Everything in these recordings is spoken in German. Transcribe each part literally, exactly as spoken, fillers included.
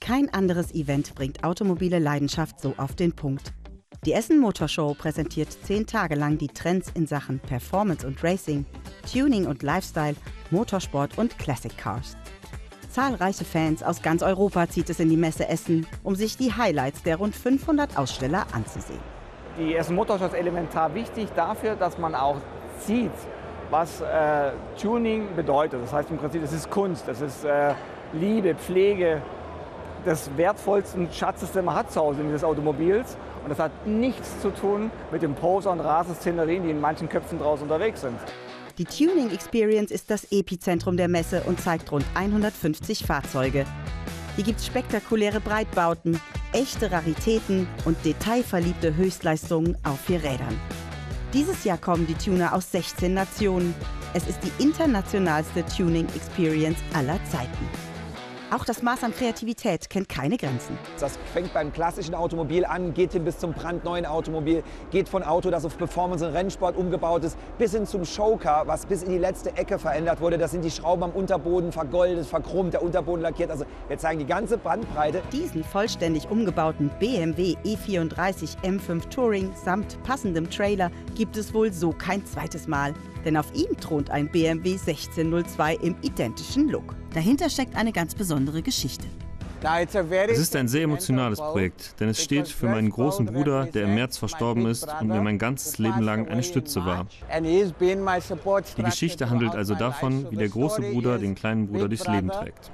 Kein anderes Event bringt automobile Leidenschaft so auf den Punkt. Die Essen Motor Show präsentiert zehn Tage lang die Trends in Sachen Performance und Racing, Tuning und Lifestyle, Motorsport und Classic Cars. Zahlreiche Fans aus ganz Europa zieht es in die Messe Essen, um sich die Highlights der rund fünfhundert Aussteller anzusehen. Die Essen Motor Show ist elementar wichtig dafür, dass man auch sieht, was äh, Tuning bedeutet. Das heißt im Prinzip, es ist Kunst, es ist äh, Liebe, Pflege des wertvollsten Schatzes, den man hat zu Hause in dieses Automobils. Und das hat nichts zu tun mit den Poser- und Rasenszenerien, die in manchen Köpfen draußen unterwegs sind. Die Tuning Experience ist das Epizentrum der Messe und zeigt rund hundertfünfzig Fahrzeuge. Hier gibt es spektakuläre Breitbauten, echte Raritäten und detailverliebte Höchstleistungen auf vier Rädern. Dieses Jahr kommen die Tuner aus sechzehn Nationen. Es ist die internationalste Tuning Experience aller Zeiten. Auch das Maß an Kreativität kennt keine Grenzen. Das fängt beim klassischen Automobil an, geht hin bis zum brandneuen Automobil, geht von Auto, das auf Performance und Rennsport umgebaut ist, bis hin zum Showcar, was bis in die letzte Ecke verändert wurde. Da sind die Schrauben am Unterboden vergoldet, verchromt, der Unterboden lackiert. Also wir zeigen die ganze Bandbreite. Diesen vollständig umgebauten B M W E vierunddreißig M fünf Touring samt passendem Trailer gibt es wohl so kein zweites Mal. Denn auf ihm thront ein B M W sechzehnhundertzwei im identischen Look. Dahinter steckt eine ganz besondere Geschichte. Es ist ein sehr emotionales Projekt, denn es steht für meinen großen Bruder, der im März verstorben ist und mir mein ganzes Leben lang eine Stütze war. Die Geschichte handelt also davon, wie der große Bruder den kleinen Bruder durchs Leben trägt.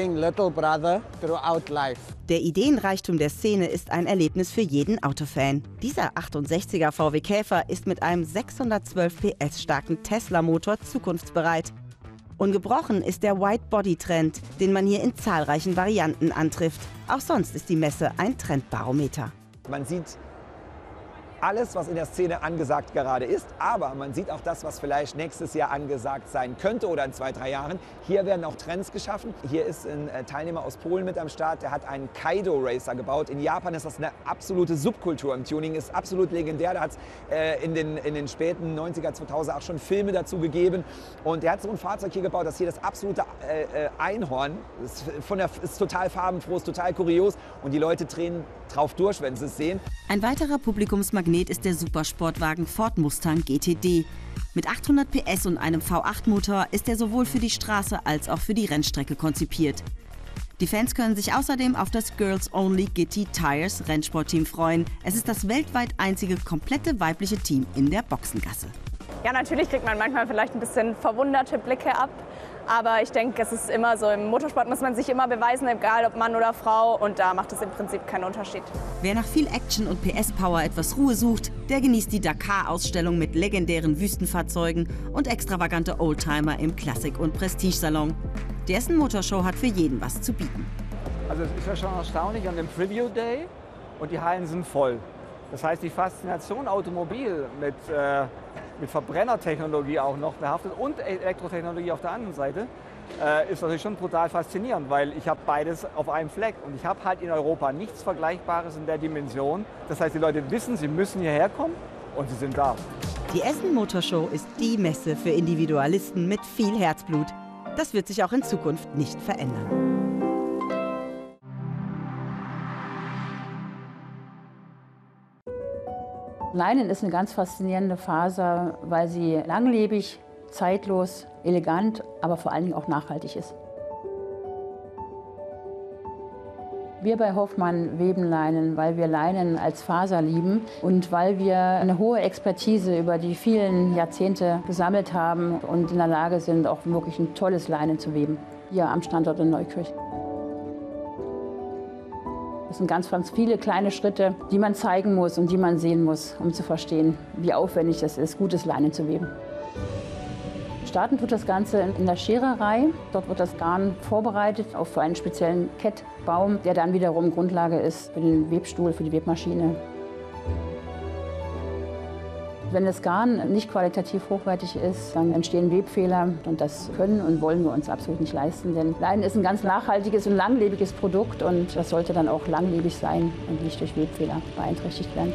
Der Ideenreichtum der Szene ist ein Erlebnis für jeden Autofan. Dieser achtundsechziger V W Käfer ist mit einem sechshundertzwölf P S starken Tesla-Motor zukunftsbereit. Ungebrochen ist der White-Body-Trend, den man hier in zahlreichen Varianten antrifft. Auch sonst ist die Messe ein Trendbarometer. Man sieht alles, was in der Szene angesagt gerade ist, aber man sieht auch das, was vielleicht nächstes Jahr angesagt sein könnte oder in zwei, drei Jahren. Hier werden auch Trends geschaffen. Hier ist ein Teilnehmer aus Polen mit am Start, der hat einen Kaido Racer gebaut. In Japan ist das eine absolute Subkultur im Tuning, ist absolut legendär. Da hat es äh, in, den, in den späten neunziger, zweitausender auch schon Filme dazu gegeben. Und der hat so ein Fahrzeug hier gebaut, das hier das absolute äh, Einhorn ist, von der, ist total farbenfroh, ist total kurios und die Leute drehen drauf durch, wenn sie es sehen. Ein weiterer Publikumsmagnet ist der Supersportwagen Ford Mustang G T D. Mit achthundert P S und einem V acht Motor ist er sowohl für die Straße als auch für die Rennstrecke konzipiert. Die Fans können sich außerdem auf das Girls Only G T Tires Rennsportteam freuen. Es ist das weltweit einzige komplette weibliche Team in der Boxengasse. Ja, natürlich kriegt man manchmal vielleicht ein bisschen verwunderte Blicke ab. Aber ich denke, es ist immer so, im Motorsport muss man sich immer beweisen, egal ob Mann oder Frau. Und da macht es im Prinzip keinen Unterschied. Wer nach viel Action und P S-Power etwas Ruhe sucht, der genießt die Dakar-Ausstellung mit legendären Wüstenfahrzeugen und extravagante Oldtimer im Klassik- und Prestige-Salon. Die Essen Motor Show hat für jeden was zu bieten. Also es ist ja schon erstaunlich an dem Preview Day und die Hallen sind voll. Das heißt, die Faszination Automobil mit, äh, mit Verbrennertechnologie auch noch behaftet und Elektrotechnologie auf der anderen Seite äh, ist natürlich schon brutal faszinierend, weil ich habe beides auf einem Fleck und ich habe halt in Europa nichts Vergleichbares in der Dimension. Das heißt, die Leute wissen, sie müssen hierher kommen und sie sind da. Die Essen Motor Show ist die Messe für Individualisten mit viel Herzblut. Das wird sich auch in Zukunft nicht verändern. Leinen ist eine ganz faszinierende Faser, weil sie langlebig, zeitlos, elegant, aber vor allen Dingen auch nachhaltig ist. Wir bei Hoffmann weben Leinen, weil wir Leinen als Faser lieben und weil wir eine hohe Expertise über die vielen Jahrzehnte gesammelt haben und in der Lage sind, auch wirklich ein tolles Leinen zu weben, hier am Standort in Neukirch. Das sind ganz, ganz viele kleine Schritte, die man zeigen muss und die man sehen muss, um zu verstehen, wie aufwendig es ist, gutes Leinen zu weben. Starten tut das Ganze in der Schererei. Dort wird das Garn vorbereitet auf einen speziellen Kettbaum, der dann wiederum Grundlage ist für den Webstuhl, für die Webmaschine. Wenn das Garn nicht qualitativ hochwertig ist, dann entstehen Webfehler und das können und wollen wir uns absolut nicht leisten, denn Leinen ist ein ganz nachhaltiges und langlebiges Produkt und das sollte dann auch langlebig sein und nicht durch Webfehler beeinträchtigt werden.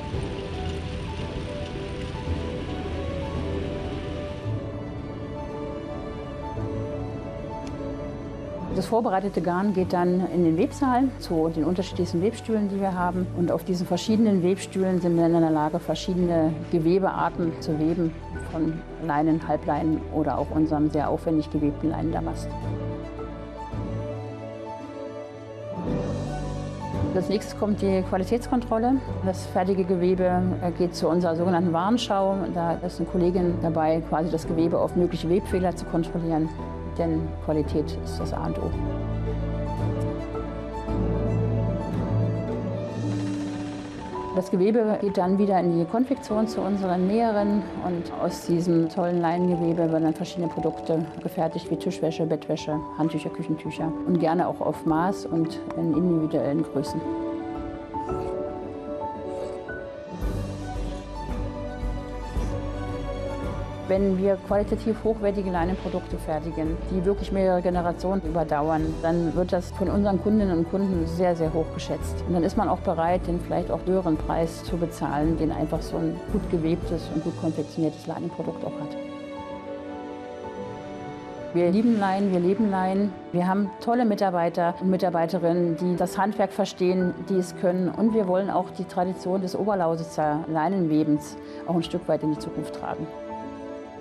Das vorbereitete Garn geht dann in den Websaal zu den unterschiedlichsten Webstühlen, die wir haben. Und auf diesen verschiedenen Webstühlen sind wir dann in der Lage, verschiedene Gewebearten zu weben, von Leinen, Halbleinen oder auch unserem sehr aufwendig gewebten Leinendamast. Als nächstes kommt die Qualitätskontrolle. Das fertige Gewebe geht zu unserer sogenannten Warenschau. Da ist eine Kollegin dabei, quasi das Gewebe auf mögliche Webfehler zu kontrollieren. Denn Qualität ist das A und O. Das Gewebe geht dann wieder in die Konfektion zu unseren Näherinnen und aus diesem tollen Leinengewebe werden dann verschiedene Produkte gefertigt wie Tischwäsche, Bettwäsche, Handtücher, Küchentücher und gerne auch auf Maß und in individuellen Größen. Wenn wir qualitativ hochwertige Leinenprodukte fertigen, die wirklich mehrere Generationen überdauern, dann wird das von unseren Kundinnen und Kunden sehr, sehr hoch geschätzt. Und dann ist man auch bereit, den vielleicht auch höheren Preis zu bezahlen, den einfach so ein gut gewebtes und gut konfektioniertes Leinenprodukt auch hat. Wir lieben Leinen, wir leben Leinen. Wir haben tolle Mitarbeiter und Mitarbeiterinnen, die das Handwerk verstehen, die es können. Und wir wollen auch die Tradition des Oberlausitzer Leinenwebens auch ein Stück weit in die Zukunft tragen.